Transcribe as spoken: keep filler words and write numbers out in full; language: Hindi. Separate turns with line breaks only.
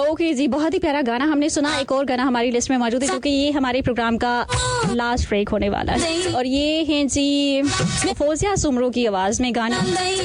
ओके जी, बहुत ही प्यारा गाना हमने सुना। एक और गाना हमारी लिस्ट में मौजूद है क्योंकि ये हमारे प्रोग्राम का लास्ट ब्रेक होने वाला है और ये है जी फौजिया सुमरो की आवाज में गाना